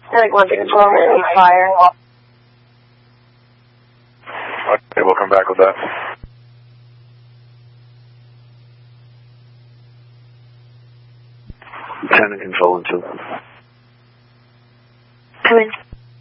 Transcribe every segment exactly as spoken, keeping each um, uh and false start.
I like one thing to control fire. Okay, we'll come back with that. Lieutenant Control and two. Come in.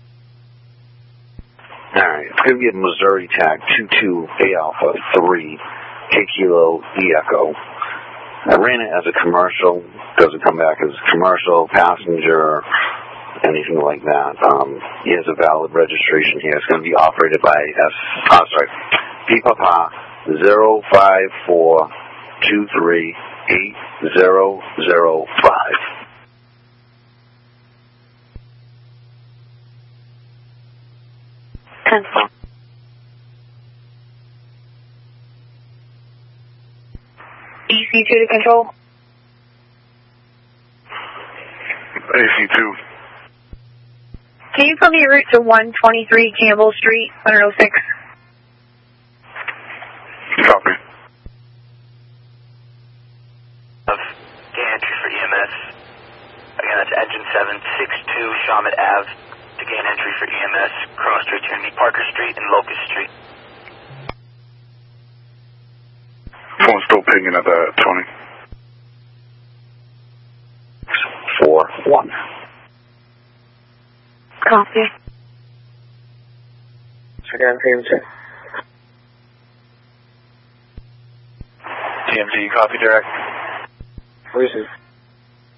Alright, it's going to be a Missouri tag two two A Alpha three K Kilo E Echo. I ran it as a commercial. Doesn't come back as commercial, passenger, anything like that. Um, he has a valid registration here. It's going to be operated by S. Oh, sorry, P Papa zero five four two three eight zero zero five. Cancel. E C two to control. A C two. Can you put me a route to one twenty-three Campbell Street, one oh six? Copy. Gain entry for E M S. Again, that's engine seven six two Shawmut Ave. To gain entry for E M S, cross street, you're going to be Parker Street and Locust Street. Phone's still pinging at that twenty. four one. Copy. Again, T M G. T M G, copy direct. Receive.